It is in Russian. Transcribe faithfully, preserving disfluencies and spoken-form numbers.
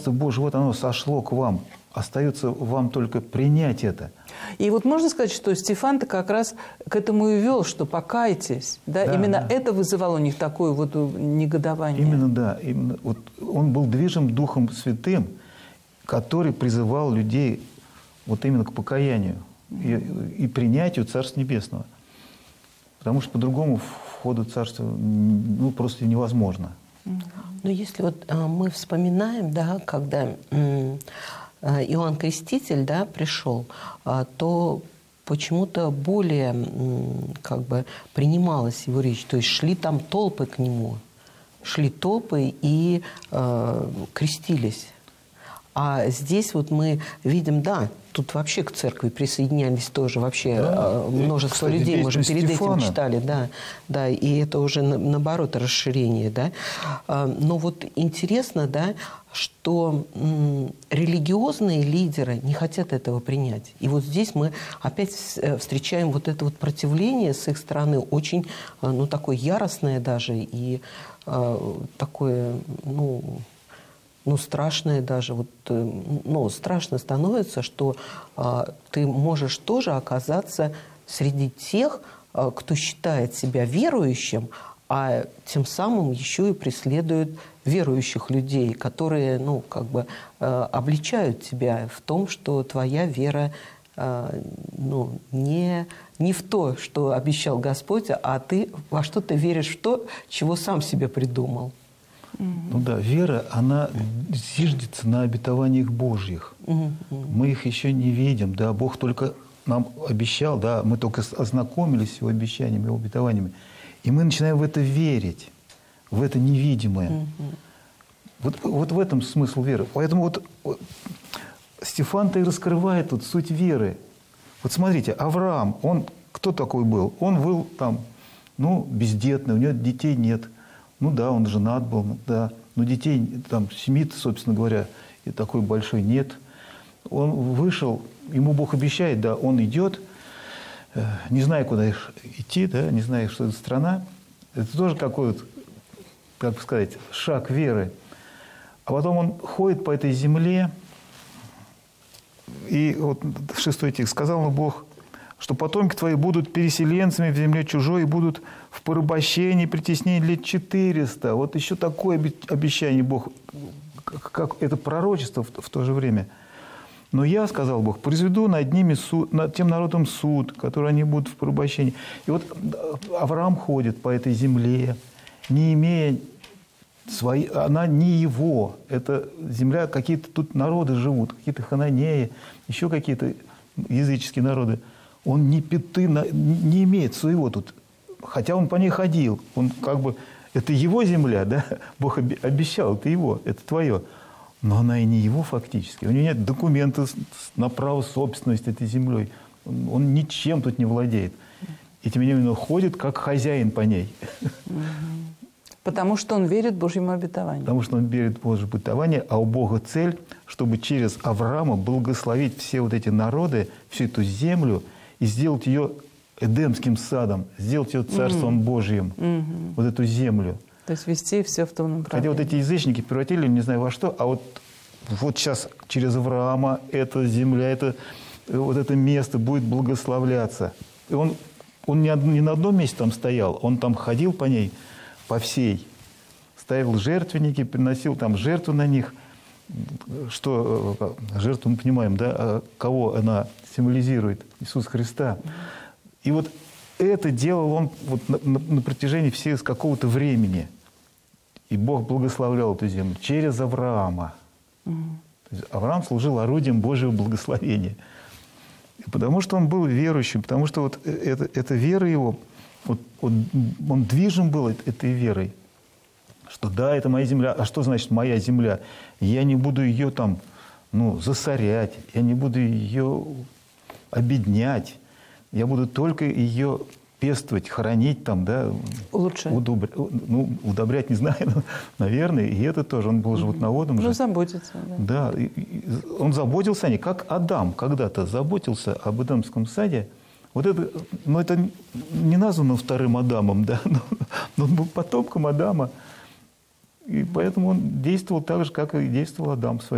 Царство Божие, вот оно сошло к вам. Остается вам только принять это. И вот можно сказать, что Стефан-то как раз к этому и вел, что покайтесь. Да? Да, именно да. это вызывало у них такое вот негодование. Именно, да. Именно, вот он был движим Духом Святым, который призывал людей вот именно к покаянию и, и принятию Царства Небесного. Потому что по-другому входу в Царство ну, просто невозможно. Но если вот а, мы вспоминаем, да, когда м, а, Иоанн Креститель, да, пришел, а, то почему-то более м, как бы принималась его речь. То есть шли там толпы к нему, шли толпы и а, крестились. А здесь вот мы видим, да, тут вообще к церкви присоединялись тоже вообще да. множество Кстати, людей. Мы же перед Стефана. этим читали, да, да, и это уже наоборот расширение, да. Но вот интересно, да, что м, религиозные лидеры не хотят этого принять. И вот здесь мы опять встречаем вот это вот противление с их стороны, очень, ну, такое яростное даже и э, такое, ну... Ну, страшное даже, вот, ну, страшно становится, что а, ты можешь тоже оказаться среди тех, а, кто считает себя верующим, а тем самым еще и преследует верующих людей, которые, ну, как бы а, обличают тебя в том, что твоя вера а, ну, не, не в то, что обещал Господь, а ты во что ты веришь в то, чего сам себе придумал. Ну да, вера, она зиждется на обетованиях Божьих. Mm-hmm. Мы их еще не видим, да, Бог только нам обещал, да, мы только ознакомились с Его обещаниями, Его обетованиями, и мы начинаем в это верить, в это невидимое. Mm-hmm. Вот, вот в этом смысл веры. Поэтому вот, вот Стефан-то и раскрывает тут суть веры. Вот смотрите, Авраам, он кто такой был? Он был там, ну, бездетный, у него детей нет. Ну да, он женат был, да, но детей, там, семьи, собственно говоря, и такой большой нет. Он вышел, ему Бог обещает, да, он идет, э, не зная, куда идти, да, не зная, что это страна. Это тоже какой-то, как бы сказать, шаг веры. А потом он ходит по этой земле, и вот шестой текст, сказал ему Бог, что потомки твои будут переселенцами в земле чужой и будут в порабощении, притеснении лет четыреста. Вот еще такое обещание Бог, как это пророчество в, в то же время. Но я, сказал Бог, произведу над ними суд, над тем народом суд, который они будут в порабощении. И вот Авраам ходит по этой земле, не имея своей, она не его. Это земля, какие-то тут народы живут, какие-то хананеи, еще какие-то языческие народы. Он ни пяты не имеет своего тут. Хотя он по ней ходил. Он как бы... Это его земля, да? Бог обещал, это его, это твое. Но она и не его фактически. У него нет документов на право собственности этой землей. Он, он ничем тут не владеет. И тем не менее он ходит как хозяин по ней. Потому что он верит Божьему обетованию. Потому что он верит в Божье обетование, а у Бога цель, чтобы через Авраама благословить все вот эти народы, всю эту землю, и сделать ее Эдемским садом, сделать ее Царством mm-hmm. Божьим, mm-hmm. вот эту землю. То есть вести все в том направлении. Хотя вот эти язычники превратили, не знаю во что, а вот, вот сейчас через Авраама эта земля, это, вот это место будет благословляться. И он, он не, не на одном месте там стоял, он там ходил по ней, по всей. Ставил жертвенники, приносил там жертву на них. Что жертву мы понимаем, да, кого она символизирует? Иисуса Христа. И вот это делал он вот на, на, на протяжении всего какого-то времени. И Бог благословлял эту землю через Авраама. Mm-hmm. То есть Авраам служил орудием Божьего благословения. И потому что он был верующим, потому что вот это, эта вера его, вот, он, он движим был этой верой. Что да, это моя земля. А что значит моя земля? Я не буду ее там, ну, засорять, я не буду ее обеднять. Я буду только ее пестовать, хранить там, да. Улучшать. Удобрять. Ну, удобрять не знаю, но, наверное. И это тоже. Он был животноводом ну, же. Ну, заботиться. Да, да и, и он заботился о ней, как Адам когда-то заботился об Эдемском саде. Вот это, ну, это не названо вторым Адамом, да, но, но он был потомком Адама. И поэтому он действовал так же, как и действовал Адам в своей